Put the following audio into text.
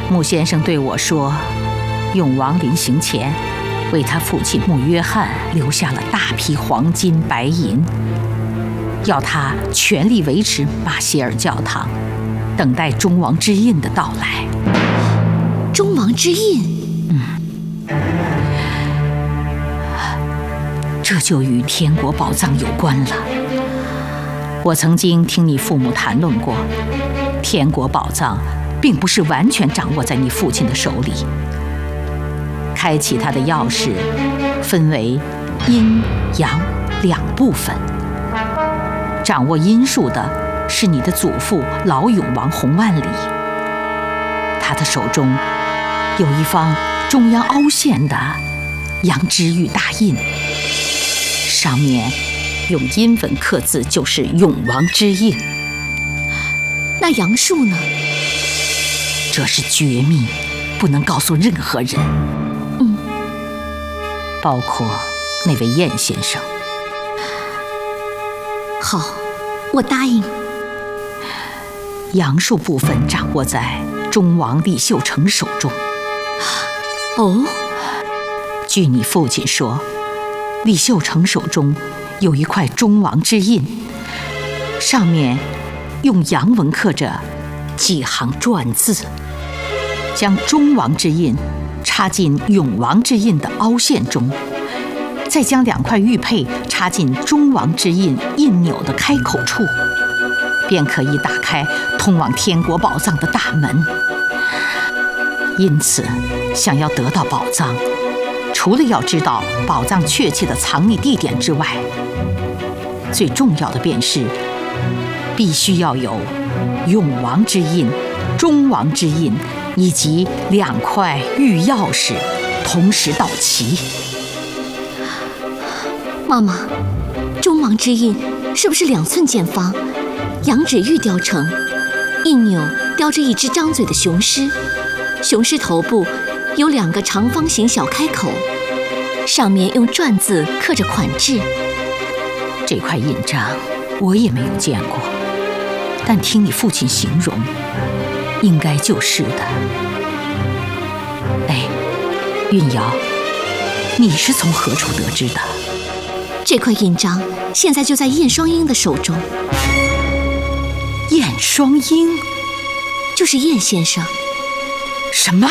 穆先生对我说，永王临行前为他父亲穆约翰留下了大批黄金白银，要他全力维持马歇尔教堂，等待忠王之印的到来。 忠王之印？ 这就与天国宝藏有关了。我曾经听你父母谈论过，天国宝藏并不是完全掌握在你父亲的手里。开启它的钥匙分为阴阳两部分，掌握阴数的是你的祖父老永王洪万里，他的手中有一方中央凹陷的羊脂玉大印，上面用阴文刻字就是永王之印。 那阳数呢？ 这是绝密，不能告诉任何人。包括那位晏先生。 好，我答应。 阳数部分掌握在忠王李秀成手中。 哦， 据你父亲说，李秀成手中有一块忠王之印，上面用阳文刻着几行篆字，将忠王之印插进永王之印的凹陷中，再将两块玉佩插进忠王之印印钮的开口处，便可以打开通往天国宝藏的大门。因此，想要得到宝藏，除了要知道宝藏确切的藏匿地点之外，最重要的便是必须要有永王之印、忠王之印以及两块玉钥匙同时到齐。 妈妈，忠王之印是不是2寸见方，羊脂玉雕成，印钮雕着一只张嘴的雄狮，雄狮头部有2个长方形小开口，上面用篆字刻着款制。 这块印章我也没有见过，但听你父亲形容，应该就是的。哎，运瑶，你是从何处得知的？ 这块印章现在就在晏双英的手中。 晏双英？ 就是晏先生。 什么？